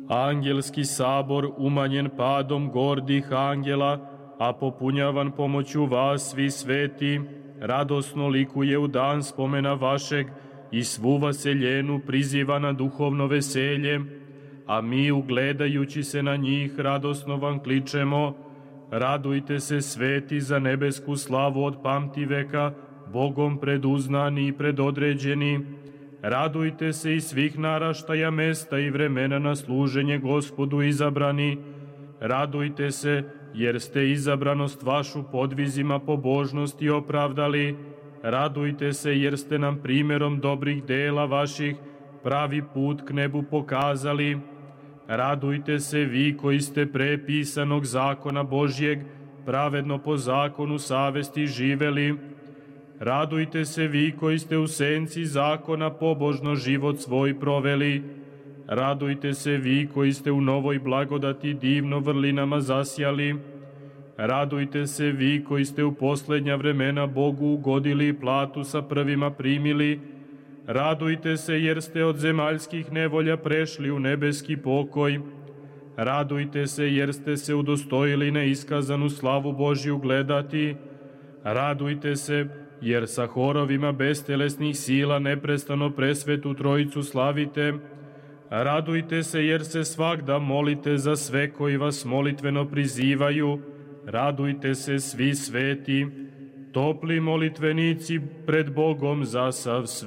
Angelski sabor umanjen padom gordih angela, a popunjavan pomoću vas svi sveti, radosno likuje u dan spomena vašeg i svu vaseljenu priziva na duhovno veselje, a mi, ugledajući se na njih, radosno vam kličemo: radujte se, sveti, za nebesku slavu od pamtiveka, Bogom preduznani i predodređeni. Radujte se i svih naraštaja, mesta i vremena na služenje Gospodu izabrani. Radujte se, jer ste izabranost vašu podvizima pobožnosti opravdali. Radujte se, jer ste nam primjerom dobrih dela vaših pravi put k nebu pokazali. Radujte se vi koji ste pre pisanog zakona Božjeg pravedno po zakonu savesti živeli. Radujte se vi koji ste u senci zakona pobožno život svoj proveli. Radujte se vi koji ste u novoj blagodati divno vrlinama zasjali. Radujte se vi koji ste u poslednja vremena Bogu ugodili i platu sa prvima primili. Radujte se jer ste od zemaljskih nevolja prešli u nebeski pokoj. Radujte se jer ste se udostojili na iskazanu slavu Božju gledati. Radujte se jer sa horovima bestelesnih sila neprestano presvetu Trojicu slavite. Radujte se jer se svagda molite za sve koji vas molitveno prizivaju. Radujte se svi sveti, topli molitvenici pred Bogom za sav svet.